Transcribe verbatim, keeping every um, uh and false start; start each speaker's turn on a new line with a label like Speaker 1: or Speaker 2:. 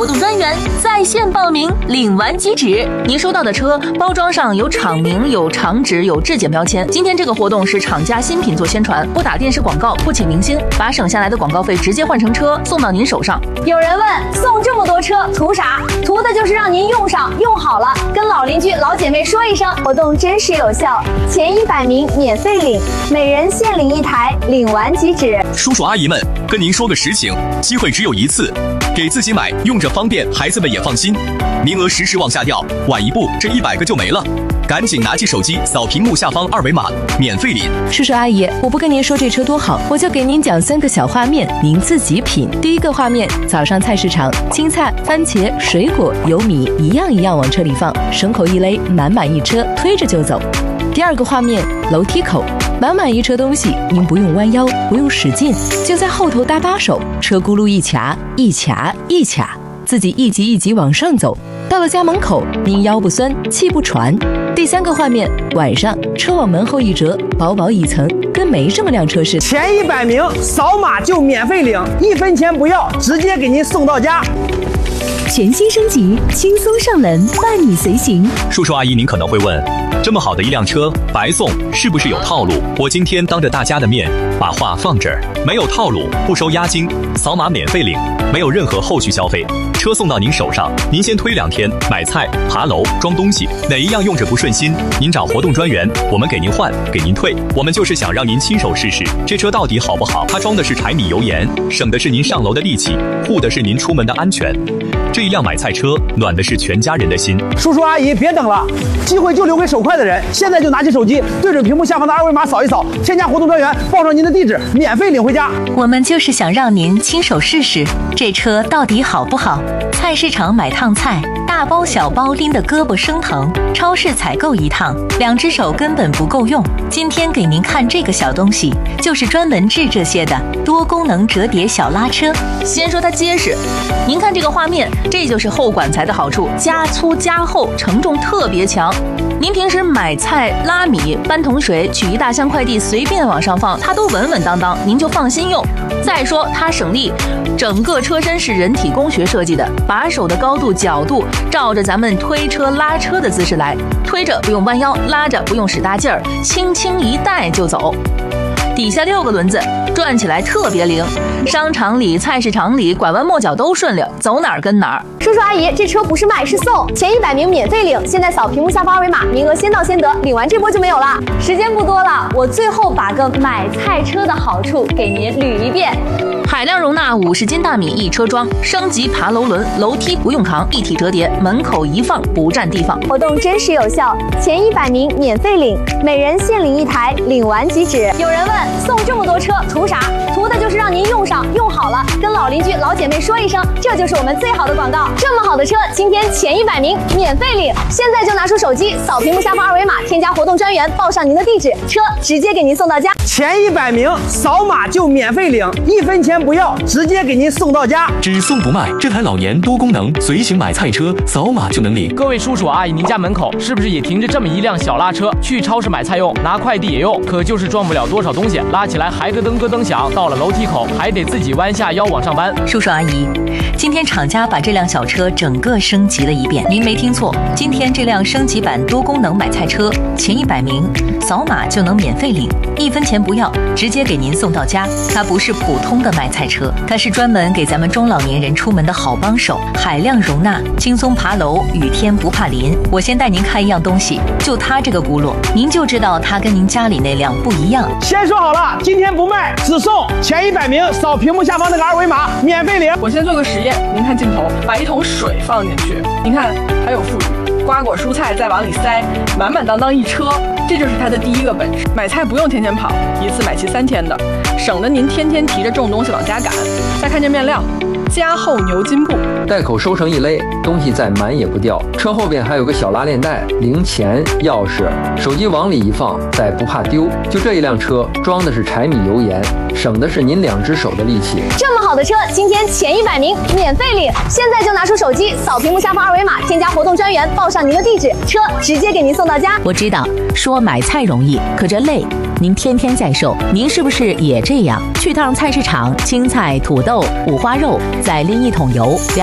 Speaker 1: 动专员在线报名，领完即止。您收到的车包装上有厂名、有厂址、有质检标签。今天这个活动是厂家新品做宣传，不打电视广告，不请明星，把省下来的广告费直接换成车送到您手上。
Speaker 2: 有人问，送这么多车图啥？图的就是让您用上用好了，跟老邻居老姐妹说一声，活动真实有效，前一百名免费领，每人限领一台，领完即止。
Speaker 3: 叔叔阿姨们，跟您说个实情，机会只有一次，给自己买用着方便，孩子们也放心。名额实时往下掉，晚一步这一百个就没了。赶紧拿起手机扫屏幕下方二维码，免费领。
Speaker 4: 叔叔阿姨，我不跟您说这车多好，我就给您讲三个小画面，您自己品。第一个画面，早上菜市场，青菜、番茄、水果、油米一样一样往车里放，绳口一勒，满满一车，推着就走。第二个画面，楼梯口，满满一车东西，您不用弯腰，不用使劲，就在后头搭把手，车轱辘一卡一卡一卡，自己一级一级往上走。到了家门口，您腰不酸，气不喘。第三个画面，晚上车往门后一折，薄薄一层，跟没什么辆车似的。
Speaker 5: 前一百名扫码就免费领，一分钱不要，直接给您送到家。
Speaker 6: 全新升级，轻松上门，伴你随行。
Speaker 3: 叔叔阿姨，您可能会问，这么好的一辆车白送，是不是有套路？我今天当着大家的面把话放这儿，没有套路，不收押金，扫码免费领，没有任何后续消费。车送到您手上，您先推两天，买菜、爬楼、装东西，哪一样用着不顺心，您找活动专员，我们给您换，给您退。我们就是想让您亲手试试，这车到底好不好？它装的是柴米油盐，省的是您上楼的力气，护的是您出门的安全。这一辆买菜车，暖的是全家人的心。
Speaker 5: 叔叔阿姨，别等了，机会就留给手快的人。现在就拿起手机，对准屏幕下方的二维码扫一扫，添加活动专员，报上您的地址，免费领回家。
Speaker 1: 我们就是想让您亲手试试，这车到底好不好？菜市场买趟菜，大包小包拎得胳膊生疼；超市采购一趟，两只手根本不够用。今天给您看这个小东西，就是专门治这些的多功能折叠小拉车。先说它结实，您看这个画面，这就是后管材的好处，加粗加厚，承重特别强。您平时买菜、拉米、搬桶水、取一大箱快递，随便往上放，它都稳稳当当，您就放心用。再说它省力，整个车身是人体工学设计的，把手的高度、角度照着咱们推车、拉车的姿势来，推着不用弯腰，拉着不用使大劲儿，轻轻一带就走。底下六个轮子，转起来特别灵，商场里、菜市场里拐弯抹角都顺溜，走哪儿跟哪儿。
Speaker 2: 叔叔阿姨，这车不是卖是送，前一百名免费领，现在扫屏幕下方二维码，名额先到先得，领完这波就没有了。时间不多了，我最后把个买菜车的好处给您捋一遍。
Speaker 1: 海量容纳五十斤大米一车装，升级爬楼轮，楼梯不用扛，一体折叠，门口一放不占地方。
Speaker 2: 活动真实有效，前一百名免费领，每人限领一台，领完即止。有人问，送这么多车图啥？图的就是让您用上用好了，跟老邻居老姐妹说一声，这就是我们最好的广告。这么好的车，今天前一百名免费领，现在就拿出手机扫屏幕下方二维码，添加活动专员，报上您的地址，车直接给您送到家。
Speaker 5: 前一百名扫码就免费领，一分钱不要，直接给您送到家。
Speaker 7: 只送不卖，这台老年多功能随行买菜车，扫码就能领。
Speaker 8: 各位叔叔阿姨，您家门口是不是也停着这么一辆小拉车？去超市买菜用，拿快递也用，可就是装不了多少东西，拉起来还咯噔咯噔响，到了楼梯口还得自己弯下腰往上搬。
Speaker 1: 叔叔阿姨，今天厂家把这辆小车整个升级了一遍，您没听错，今天这辆升级版多功能买菜车，前一百名扫码就能免费领，一分钱不要，直接给您送到家。它不是普通的买菜车，它是专门给咱们中老年人出门的好帮手，海量容纳，轻松爬楼，雨天不怕淋。我先带您看一样东西，就它这个轱辘，您就知道它跟您家里那辆不一样。
Speaker 5: 先说好了，今天不卖，只送前一百名，扫屏幕下方那个二维码，免费领。
Speaker 9: 我先做个实验，您看镜头，把一桶水放进去，您看还有富裕，瓜果蔬菜再往里塞，满满当当一车，这就是它的第一个本事。买菜不用天天跑，一次买齐三天的，省得您天天提着重东西往家赶。再看这面料，加厚牛筋布，
Speaker 10: 袋口收成一勒，东西再满也不掉。车后边还有个小拉链袋，零钱、钥匙、手机往里一放，再不怕丢。就这一辆车，装的是柴米油盐，省的是您两只手的力气。
Speaker 2: 这么好的车，今天前一百名免费领，现在就拿出手机扫屏幕下方二维码，添加活动专员，报上您的地址，车直接给您送到家。
Speaker 4: 我知道说买菜容易，可这累，您天天在售，您是不是也这样？去趟菜市场，青菜、土豆、五花肉，再拎一桶油。